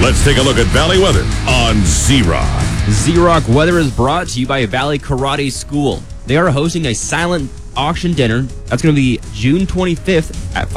Let's take a look at Valley weather on Z-Rock. Z-Rock weather is brought to you by Valley Karate School. They are hosting a silent auction dinner. That's going to be June 25th at